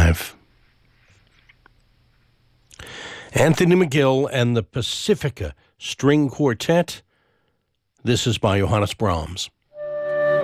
5. Anthony McGill and the Pacifica String Quartet. This is by Johannes Brahms.